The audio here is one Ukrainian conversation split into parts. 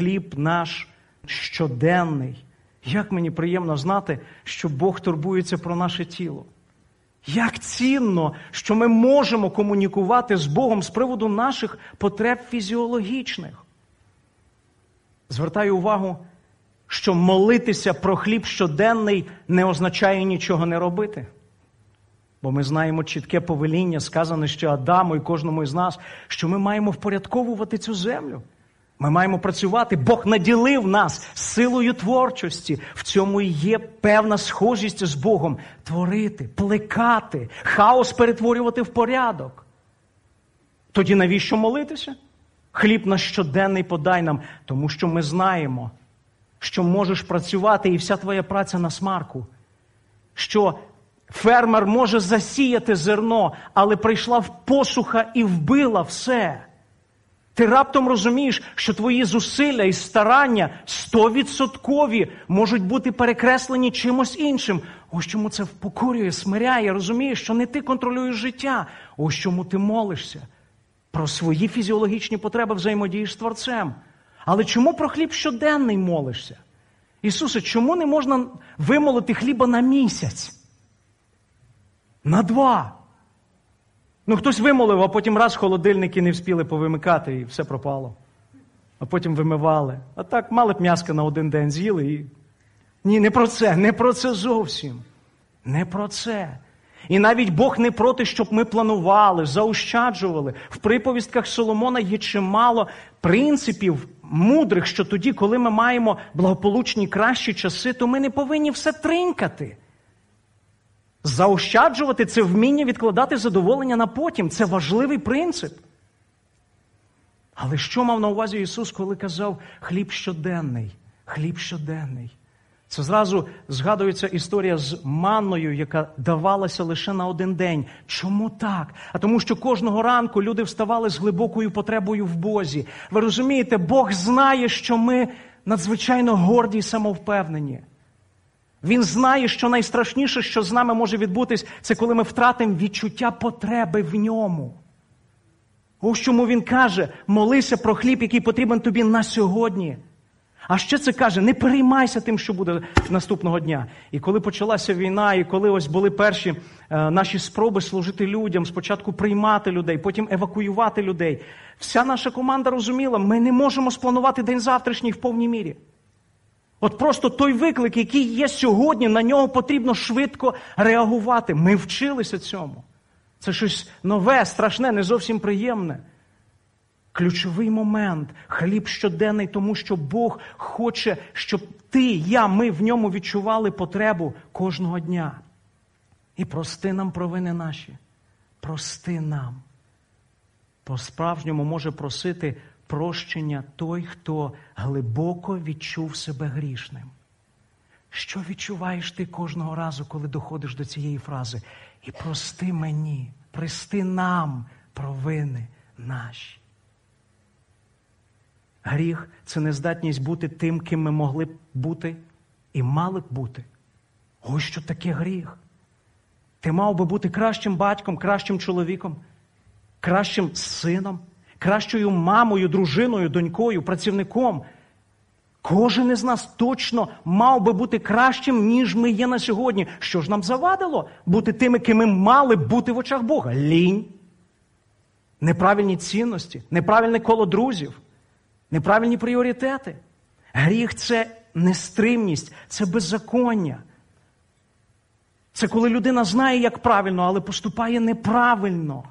хліб наш щоденний. Як мені приємно знати, що Бог турбується про наше тіло. Як цінно, що ми можемо комунікувати з Богом з приводу наших потреб фізіологічних. Звертаю увагу, що молитися про хліб щоденний не означає нічого не робити. Бо ми знаємо чітке повеління, сказане ще Адаму і кожному із нас, що ми маємо впорядковувати цю землю. Ми маємо працювати. Бог наділив нас силою творчості. В цьому і є певна схожість з Богом. Творити, плекати, хаос перетворювати в порядок. Тоді навіщо молитися? Хліб наш щоденний подай нам, тому що ми знаємо, що можеш працювати і вся твоя праця на смарку. Що фермер може засіяти зерно, але прийшла посуха і вбила все. Ти раптом розумієш, що твої зусилля і старання 100% можуть бути перекреслені чимось іншим. Ось чому це впокорює, смиряє, розумієш, що не ти контролюєш життя. Ось чому ти молишся. Про свої фізіологічні потреби взаємодієш з Творцем. Але чому про хліб щоденний молишся? Ісусе, чому не можна вимолити хліба на місяць? На 2? Хтось вимолив, а потім раз холодильники не вспіли повимикати і все пропало. А потім вимивали. А так, мали б м'яска на 1 день з'їли і... Ні, не про це зовсім. Не про це. І навіть Бог не проти, щоб ми планували, заощаджували. В приповістках Соломона є чимало принципів мудрих, що тоді, коли ми маємо благополучні кращі часи, то ми не повинні все тринькати. Заощаджувати – це вміння відкладати задоволення на потім. Це важливий принцип. Але що мав на увазі Ісус, коли казав «хліб щоденний», «хліб щоденний»? Це зразу згадується історія з манною, яка давалася лише на 1 день. Чому так? А тому, що кожного ранку люди вставали з глибокою потребою в Бозі. Ви розумієте, Бог знає, що ми надзвичайно горді і самовпевнені. Він знає, що найстрашніше, що з нами може відбутись, це коли ми втратимо відчуття потреби в ньому. Ось чому він каже, молися про хліб, який потрібен тобі на сьогодні. А ще це каже, не переймайся тим, що буде наступного дня. І коли почалася війна, і коли ось були перші наші спроби служити людям, спочатку приймати людей, потім евакуювати людей, вся наша команда розуміла, ми не можемо спланувати день завтрашній в повній мірі. От просто той виклик, який є сьогодні, на нього потрібно швидко реагувати. Ми вчилися цьому. Це щось нове, страшне, не зовсім приємне. Ключовий момент – хліб щоденний, тому що Бог хоче, щоб ти, я, ми в ньому відчували потребу кожного дня. І прости нам провини наші. Прости нам. По-справжньому може просити прощення той, хто глибоко відчув себе грішним. Що відчуваєш ти кожного разу, коли доходиш до цієї фрази? І прости мені, прости нам провини наші. Гріх – це нездатність бути тим, ким ми могли б бути і мали б бути. Ось що таке гріх. Ти мав би бути кращим батьком, кращим чоловіком, кращим сином, кращою мамою, дружиною, донькою, працівником. Кожен із нас точно мав би бути кращим, ніж ми є на сьогодні. Що ж нам завадило бути тими, ким ми мали б бути в очах Бога? Лінь, неправильні цінності, неправильне коло друзів, неправильні пріоритети. Гріх – це нестримність, це беззаконня. Це коли людина знає, як правильно, але поступає неправильно.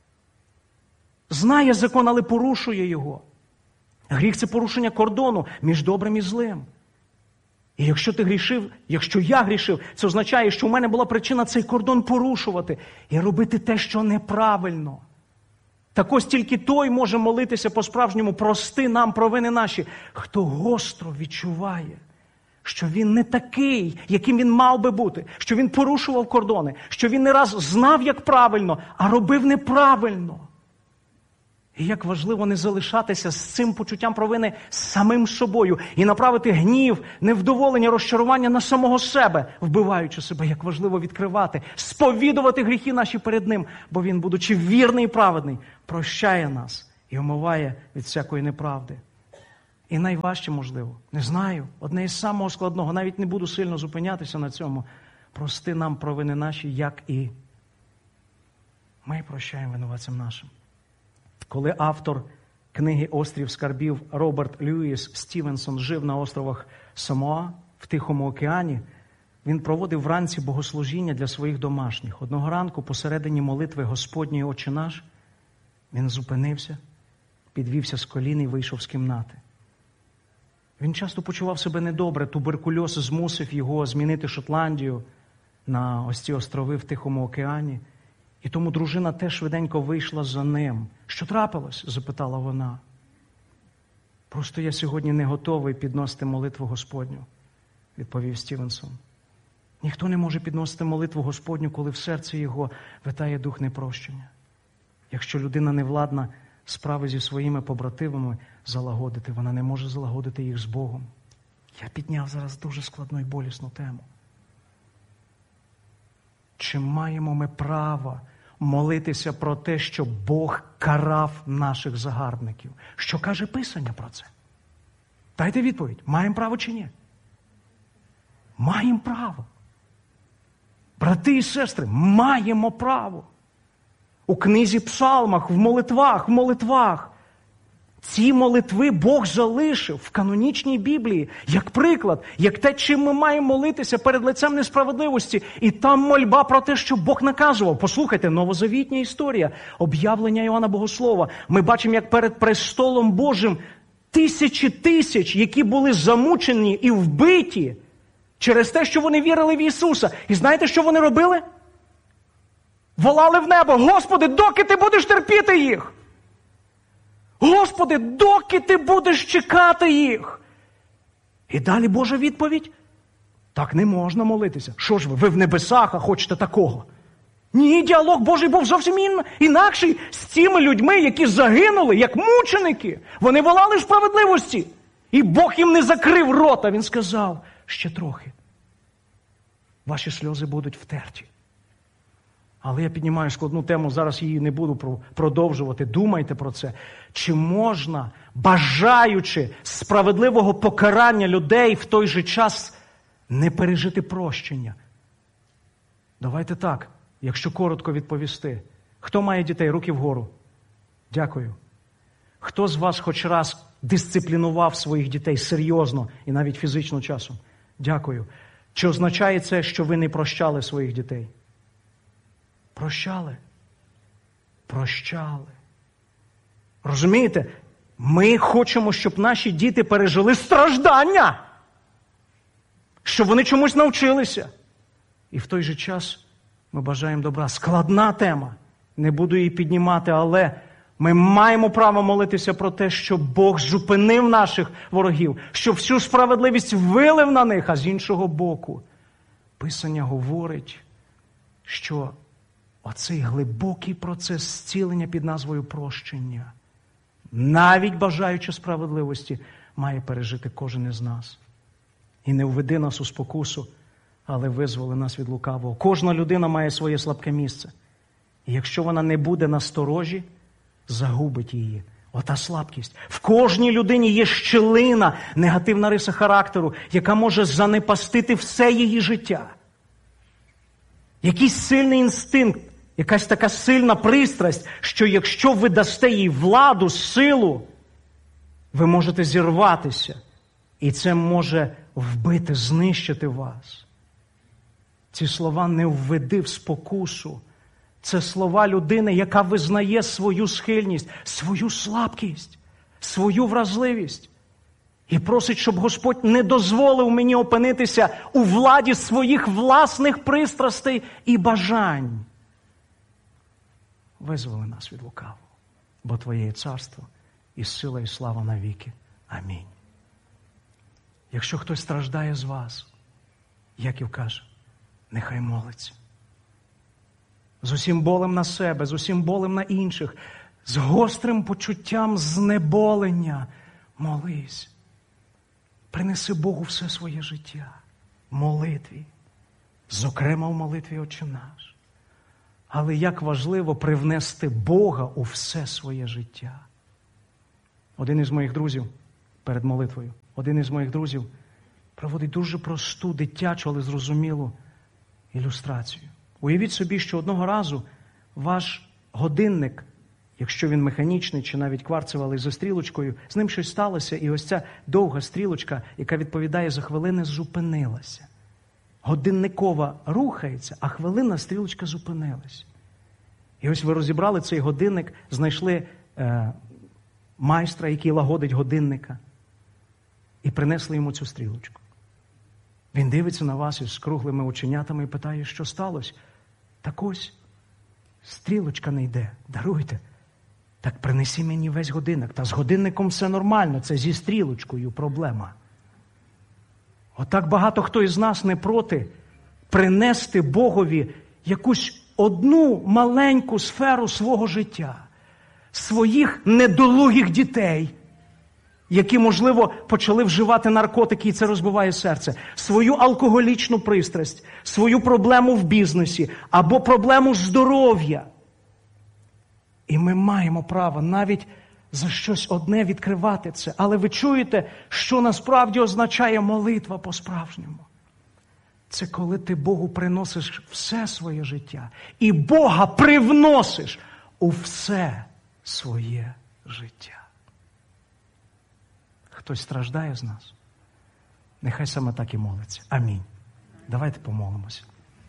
Знає закон, але порушує його. Гріх – це порушення кордону між добрим і злим. І якщо ти грішив, якщо я грішив, це означає, що у мене була причина цей кордон порушувати і робити те, що неправильно. Так ось тільки той може молитися по-справжньому «прости нам провини наші», хто гостро відчуває, що він не такий, яким він мав би бути, що він порушував кордони, що він не раз знав, як правильно, а робив неправильно. І як важливо не залишатися з цим почуттям провини самим собою і направити гнів, невдоволення, розчарування на самого себе, вбиваючи себе. Як важливо відкривати, сповідувати гріхи наші перед Ним, бо Він, будучи вірний і праведний, прощає нас і омиває від всякої неправди. І найважче, можливо, не знаю, одне із самого складного, навіть не буду сильно зупинятися на цьому. Прости нам провини наші, як і ми прощаємо винуватцям нашим. Коли автор книги «Острів скарбів» Роберт Льюіс Стівенсон жив на островах Самоа в Тихому океані, він проводив вранці богослужіння для своїх домашніх. Одного ранку, посередині молитви Господньої «Отче наш», він зупинився, підвівся з колін і вийшов з кімнати. Він часто почував себе недобре, туберкульоз змусив його змінити Шотландію на ось ці острови в Тихому океані. І тому дружина теж швиденько вийшла за ним. «Що трапилось?» – запитала вона. «Просто я сьогодні не готовий підносити молитву Господню», – відповів Стівенсон. Ніхто не може підносити молитву Господню, коли в серці його витає дух непрощення. Якщо людина не владна справи зі своїми побратимами залагодити, вона не може залагодити їх з Богом. Я підняв зараз дуже складну і болісну тему. Чи маємо ми право молитися про те, що Бог карав наших загарбників? Що каже Писання про це? Дайте відповідь. Маємо право чи ні? Маємо право. Брати і сестри, маємо право. У книзі Псалмах, в молитвах. Ці молитви Бог залишив в канонічній Біблії, як приклад, як те, чим ми маємо молитися перед лицем несправедливості. І там мольба про те, що Бог наказував. Послухайте, новозавітня історія, об'явлення Іоанна Богослова. Ми бачимо, як перед престолом Божим тисячі тисяч, які були замучені і вбиті через те, що вони вірили в Ісуса. І знаєте, що вони робили? Волали в небо: Господи, доки ти будеш терпіти їх? Господи, доки ти будеш чекати їх? І далі Божа відповідь: так не можна молитися. Що ж ви в небесах, а хочете такого? Ні, діалог Божий був зовсім інакший з цими людьми, які загинули, як мученики. Вони волали справедливості. І Бог їм не закрив рота. Він сказав: ще трохи. Ваші сльози будуть втерті. Але я піднімаю складну тему, зараз її не буду продовжувати. Думайте про це. Чи можна, бажаючи справедливого покарання людей, в той же час не пережити прощення? Давайте так, якщо коротко відповісти. Хто має дітей? Руки вгору. Дякую. Хто з вас хоч раз дисциплінував своїх дітей серйозно і навіть фізично часом? Дякую. Чи означає це, що ви не прощали своїх дітей? Прощали. Прощали. Розумієте? Ми хочемо, щоб наші діти пережили страждання. Щоб вони чомусь навчилися. І в той же час ми бажаємо добра. Складна тема. Не буду її піднімати, але ми маємо право молитися про те, щоб Бог зупинив наших ворогів, щоб всю справедливість вилив на них, а з іншого боку Писання говорить, що оцей глибокий процес зцілення під назвою прощення, навіть бажаючи справедливості, має пережити кожен із нас. І не введи нас у спокусу, але визволи нас від лукавого. Кожна людина має своє слабке місце. І якщо вона не буде насторожі, загубить її. Ота слабкість. В кожній людині є щілина, негативна риса характеру, яка може занепастити все її життя. Якийсь сильний інстинкт, якась така сильна пристрасть, що якщо ви дасте їй владу, силу, ви можете зірватися. І це може вбити, знищити вас. Ці слова «не введи в спокусу». Це слова людини, яка визнає свою схильність, свою слабкість, свою вразливість. І просить, щоб Господь не дозволив мені опинитися у владі своїх власних пристрастей і бажань. Визволи нас від лукавого, бо Твоє є царство, і сила, і слава навіки. Амінь. Якщо хтось страждає з вас, Яків каже, нехай молиться. З усім болем на себе, з усім болем на інших, з гострим почуттям знеболення молись. Принеси Богу все своє життя в молитві, зокрема в молитві «Отче наш». Але як важливо привнести Бога у все своє життя. Один із моїх друзів перед молитвою. Один із моїх друзів проводить дуже просту, дитячу, але зрозумілу ілюстрацію. Уявіть собі, що одного разу ваш годинник, якщо він механічний чи навіть кварцевий, але зі стрілочкою, з ним щось сталося, і ось ця довга стрілочка, яка відповідає за хвилини, зупинилася. Годинникова рухається, а хвилинна стрілочка зупинилась. І ось ви розібрали цей годинник, знайшли майстра, який лагодить годинника, і принесли йому цю стрілочку. Він дивиться на вас із круглими оченятами і питає, що сталося. Так ось, стрілочка не йде, даруйте. Так принеси мені весь годинник. Та з годинником все нормально, це зі стрілочкою проблема. Отак багато хто із нас не проти принести Богові якусь одну маленьку сферу свого життя, своїх недолугих дітей, які, можливо, почали вживати наркотики, і це розбиває серце, свою алкоголічну пристрасть, свою проблему в бізнесі або проблему здоров'я. І ми маємо право навіть за щось одне відкривати це. Але ви чуєте, що насправді означає молитва по-справжньому? Це коли ти Богу приносиш все своє життя. І Бога привносиш у все своє життя. Хтось страждає з нас? Нехай саме так і молиться. Амінь. Давайте помолимося.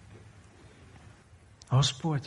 Господь,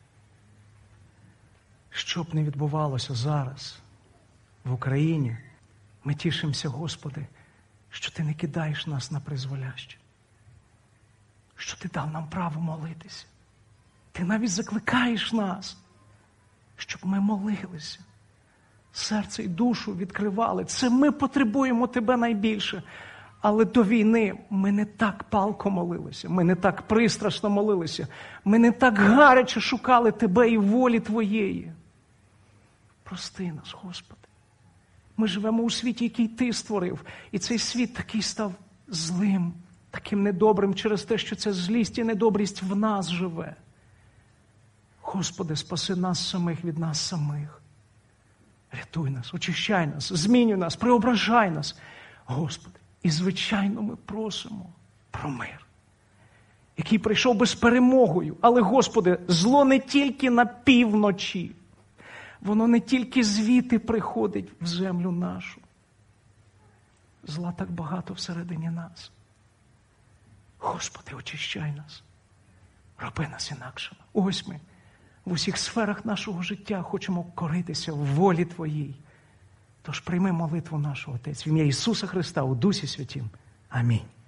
що б не відбувалося зараз в Україні, ми тішимося, Господи, що Ти не кидаєш нас на призволяще, що Ти дав нам право молитися. Ти навіть закликаєш нас, щоб ми молилися, серце і душу відкривали. Це ми потребуємо Тебе найбільше. Але до війни ми не так палко молилися, ми не так пристрасно молилися, ми не так гаряче шукали Тебе і волі Твоєї. Прости нас, Господи. Ми живемо у світі, який Ти створив. І цей світ такий став злим, таким недобрим через те, що ця злість і недобрість в нас живе. Господи, спаси нас самих від нас самих. Рятуй нас, очищай нас, змінюй нас, преображай нас, Господи. І, звичайно, ми просимо про мир, який прийшов би з перемогою. Але, Господи, зло не тільки на півночі. Воно не тільки звідти приходить в землю нашу. Зла так багато всередині нас. Господи, очищай нас. Роби нас інакшими. Ось ми в усіх сферах нашого життя хочемо коритися в волі Твоїй. Тож прийми молитву нашу, Отець, в ім'я Ісуса Христа, у Дусі Святім. Амінь.